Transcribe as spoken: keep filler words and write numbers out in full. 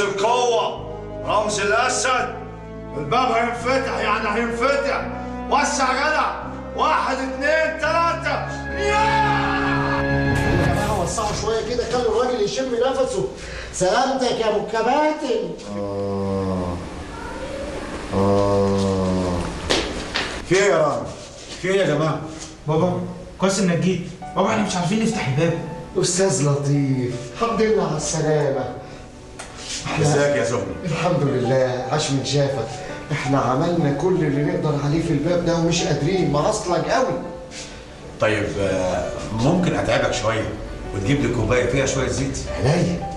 رمز القوة، رمز الأسد. الباب هينفتح يعني هينفتح. وسع جدع. واحد اتنين تلاتة. يا جماعة وسعوا شوية كده، خلوا الراجل يشم نفسه. سلامتك يا أبو الكباتن. آه آه في ايه يا رامي؟ في ايه يا جماعه؟ بابا كويس انك جيت. بابا احنا مش عارفين نفتح الباب. أستاذ لطيف، الحمد لله على السلامة. ازيك يا زهري؟ الحمد لله، عاش من شافك. احنا عملنا كل اللي نقدر عليه في الباب ده ومش قادرين، معصلك قوي. طيب ممكن اتعبك شويه وتجيب لي كوبايه فيها شويه زيت؟ عينيا.